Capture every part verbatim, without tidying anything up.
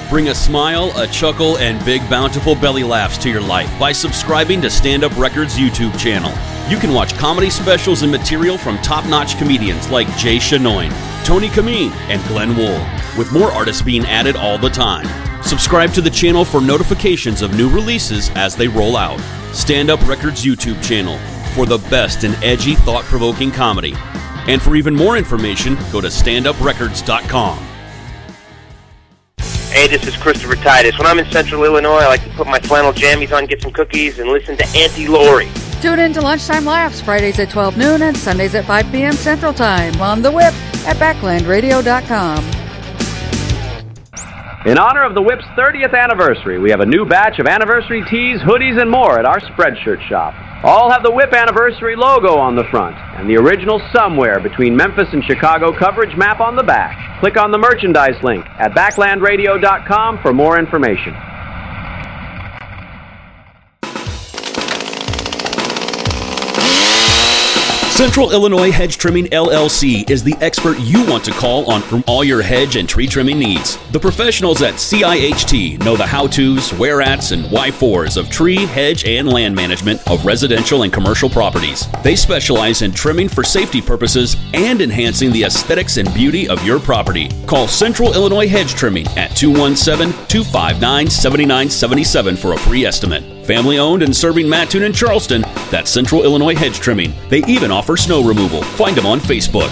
Bring a smile, a chuckle, and big bountiful belly laughs to your life by subscribing to Stand Up Records YouTube channel. You can watch comedy specials and material from top-notch comedians like Jay Chenoine, Tony Kameen, and Glenn Wool, with more artists being added all the time. Subscribe to the channel for notifications of new releases as they roll out. Stand Up Records YouTube channel for the best in edgy, thought-provoking comedy. And for even more information, go to stand up records dot com. Hey, this is Christopher Titus. When I'm in Central Illinois, I like to put my flannel jammies on, get some cookies, and listen to Auntie Lori. Tune in to Lunchtime Laughs, Fridays at twelve noon and Sundays at five p.m. Central Time on The Whip at backland radio dot com. In honor of The Whip's thirtieth anniversary, we have a new batch of anniversary tees, hoodies, and more at our Spreadshirt shop. All have the Whip anniversary logo on the front and the original Somewhere Between Memphis and Chicago coverage map on the back. Click on the merchandise link at backland radio dot com for more information. Central Illinois Hedge Trimming L L C is the expert you want to call on for all your hedge and tree trimming needs. The professionals at C I H T know the how-tos, where-ats, and why-fors of tree, hedge, and land management of residential and commercial properties. They specialize in trimming for safety purposes and enhancing the aesthetics and beauty of your property. Call Central Illinois Hedge Trimming at two one seven, two five nine, seven nine seven seven for a free estimate. Family owned and serving Mattoon and Charleston, that's Central Illinois Hedge Trimming. They even offer snow removal. Find them on Facebook.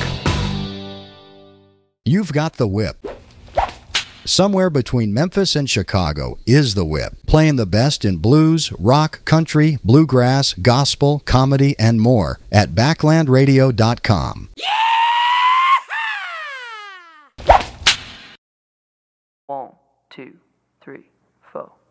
You've got The Whip. Somewhere between Memphis and Chicago is The Whip, playing the best in blues, rock, country, bluegrass, gospel, comedy, and more at backland radio dot com. One, two, three, four.